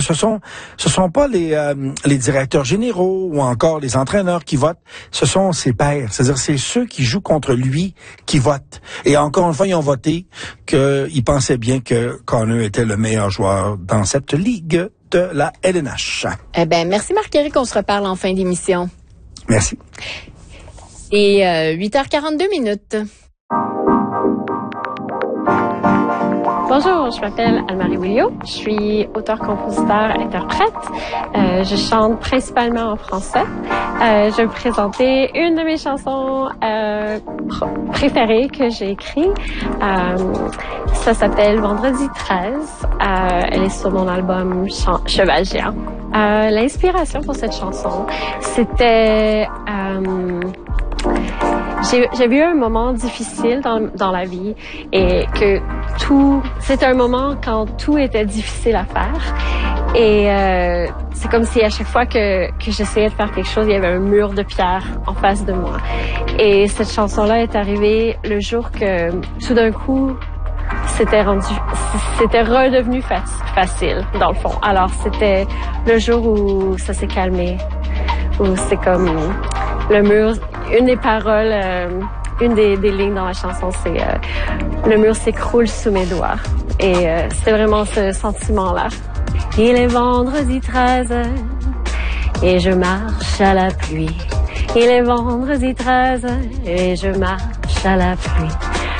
ce sont pas les directeurs généraux ou encore les entraîneurs qui votent, ce sont ses pairs. C'est-à-dire, c'est ceux qui jouent contre lui qui votent. Et encore une fois, ils ont voté qu'ils pensaient bien que Connor était le meilleur joueur dans cette ligue de la LNH. Eh ben, merci Marc-Éric, on se reparle en fin d'émission. Merci. Et 8h42. Bonjour, je m'appelle Anne-Marie Ouillot. Je suis auteur-compositeur-interprète. Je chante principalement en français. Je vais vous présenter une de mes chansons préférées que j'ai écrites. Ça s'appelle Vendredi 13. Elle est sur mon album Cheval Géant. L'inspiration pour cette chanson, c'était... J'ai eu un moment difficile dans la vie et que c'était un moment quand tout était difficile à faire et c'est comme si à chaque fois que j'essayais de faire quelque chose, il y avait un mur de pierre en face de moi. Et cette chanson-là est arrivée le jour que tout d'un coup c'était redevenu facile dans le fond. Alors c'était le jour où ça s'est calmé, où c'est comme le mur. Une des paroles, une des lignes dans la chanson, c'est le mur s'écroule sous mes doigts. Et c'est vraiment ce sentiment-là. Il est vendredi 13 et je marche à la pluie. Il est vendredi 13 et je marche à la pluie.